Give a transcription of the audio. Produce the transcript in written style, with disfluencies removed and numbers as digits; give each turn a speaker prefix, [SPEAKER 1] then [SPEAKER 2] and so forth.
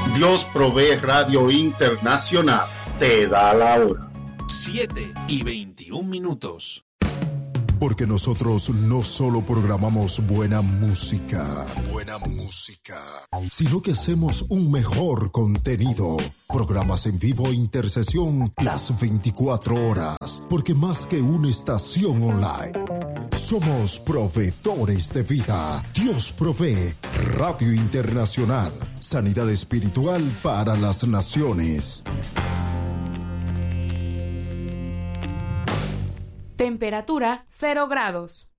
[SPEAKER 1] Dios Provee Radio Internacional te da la hora.
[SPEAKER 2] 7:21.
[SPEAKER 3] Porque nosotros no solo programamos buena música, sino que hacemos un mejor contenido. Programas en vivo e intercesión las 24 horas. Porque más que una estación online, somos proveedores de vida. Dios Provee Radio Internacional. Sanidad espiritual para las naciones.
[SPEAKER 4] Temperatura 0 grados.